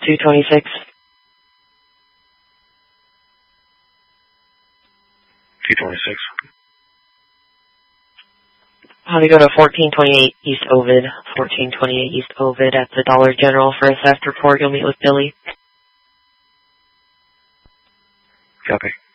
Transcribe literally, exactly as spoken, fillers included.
two twenty-six. two twenty-six. How to go to fourteen twenty-eight East Ovid. fourteen twenty-eight East Ovid at the Dollar General for a theft report. You'll meet with Billy. Copy.